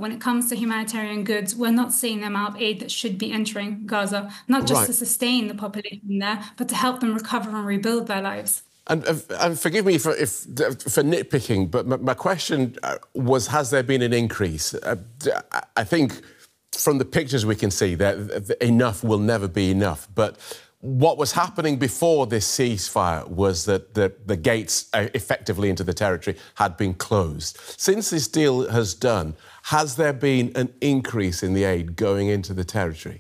when it comes to humanitarian goods, we're not seeing the amount of aid that should be entering Gaza, not just to sustain the population there, but to help them recover and rebuild their lives. And forgive me for nitpicking, but my question was, has there been an increase? I think from the pictures we can see that enough will never be enough. But what was happening before this ceasefire was that the gates effectively into the territory had been closed. Since this deal has done, has there been an increase in the aid going into the territory?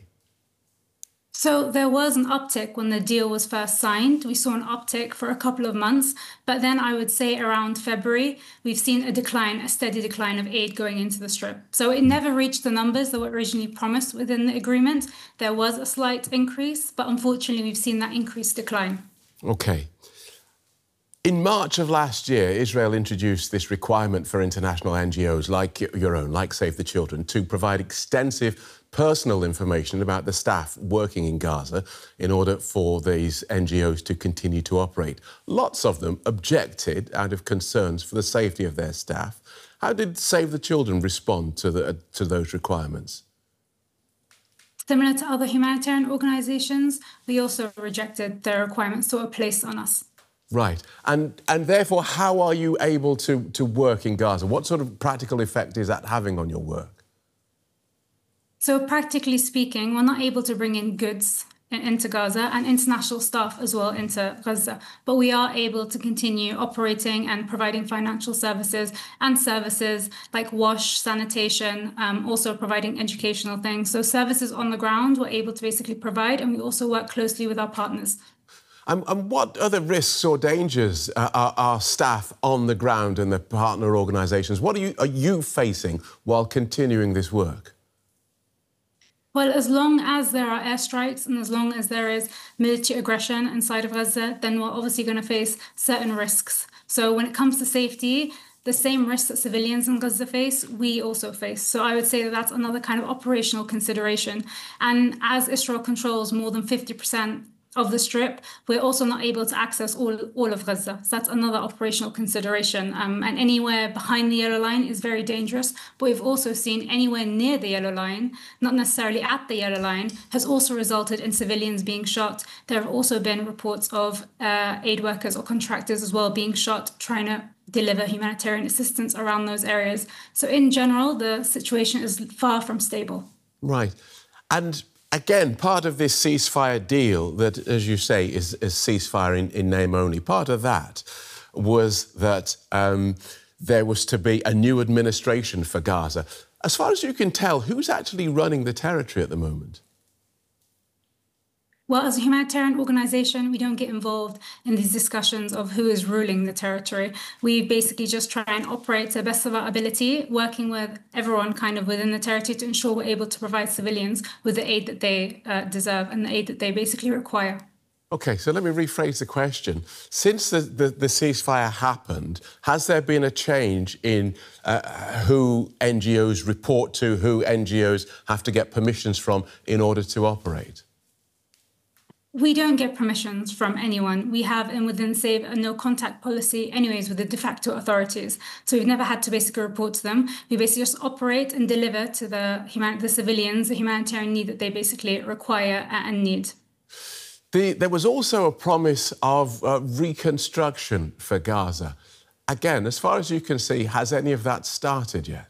So there was an uptick when the deal was first signed. We saw an uptick for a couple of months, but then I would say around February, we've seen a decline, a steady decline of aid going into the Strip. So it never reached the numbers that were originally promised within the agreement. There was a slight increase, but unfortunately, we've seen that increase decline. OK. In March of last year, Israel introduced this requirement for international NGOs like your own, like Save the Children, to provide extensive personal information about the staff working in Gaza in order for these NGOs to continue to operate. Lots of them objected out of concerns for the safety of their staff. How did Save the Children respond to those requirements? Similar to other humanitarian organisations, we also rejected the requirements that were placed on us. Right. And therefore, how are you able to work in Gaza? What sort of practical effect is that having on your work? So practically speaking, we're not able to bring in goods into Gaza and international staff as well into Gaza, but we are able to continue operating and providing financial services and services like wash, sanitation, also providing educational things. So services on the ground we're able to basically provide, and we also work closely with our partners. And what other risks or dangers are staff on the ground and the partner organisations? What are you facing while continuing this work? Well, as long as there are airstrikes and as long as there is military aggression inside of Gaza, then we're obviously going to face certain risks. So when it comes to safety, the same risks that civilians in Gaza face, we also face. So I would say that that's another kind of operational consideration. And as Israel controls more than 50% of the Strip, we're also not able to access all of Gaza. So that's another operational consideration. And anywhere behind the yellow line is very dangerous. But we've also seen anywhere near the yellow line, not necessarily at the yellow line, has also resulted in civilians being shot. There have also been reports of aid workers or contractors as well being shot, trying to deliver humanitarian assistance around those areas. So in general, the situation is far from stable. Right. And again, part of this ceasefire deal that, as you say, is ceasefire in name only, part of that was that there was to be a new administration for Gaza. As far as you can tell, who's actually running the territory at the moment? Well, as a humanitarian organisation, we don't get involved in these discussions of who is ruling the territory. We basically just try and operate to the best of our ability, working with everyone kind of within the territory to ensure we're able to provide civilians with the aid that they deserve and the aid that they basically require. OK, so let me rephrase the question. Since the ceasefire happened, has there been a change in who NGOs report to, who NGOs have to get permissions from in order to operate? We don't get permissions from anyone. We have, and within SAVE, a no-contact policy anyways with the de facto authorities. So we've never had to basically report to them. We basically just operate and deliver to the civilians the humanitarian need that they basically require and need. There was also a promise of reconstruction for Gaza. Again, as far as you can see, has any of that started yet?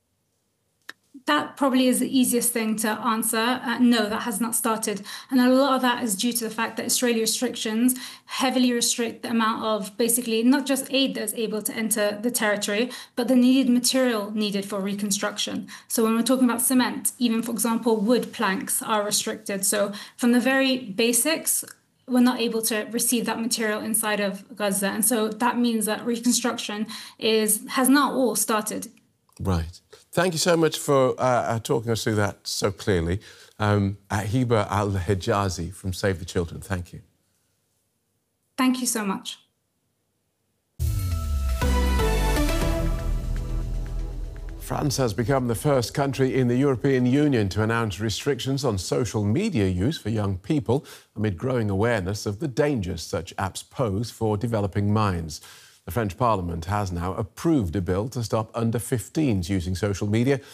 That probably is the easiest thing to answer. No, that has not started. And a lot of that is due to the fact that Israeli restrictions heavily restrict the amount of basically not just aid that's able to enter the territory, but the needed material needed for reconstruction. So when we're talking about cement, even, for example, wood planks are restricted. So from the very basics, we're not able to receive that material inside of Gaza. And so that means that reconstruction has not all started. Right. Thank you so much for talking us through that so clearly. Hiba Al-Hijazi from Save the Children, thank you. Thank you so much. France has become the first country in the European Union to announce restrictions on social media use for young people amid growing awareness of the dangers such apps pose for developing minds. The French Parliament has now approved a bill to stop under-15s using social media